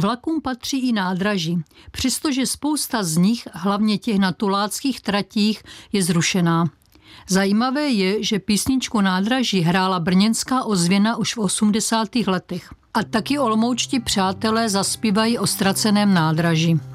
vlakům patří i nádraží, přestože spousta z nich, hlavně těch na tuláckých tratích, je zrušená. Zajímavé je, že písničku Nádraží hrála brněnská ozvěna už v 80. letech. A taky olomoučtí přátelé zaspívají o ztraceném nádraží.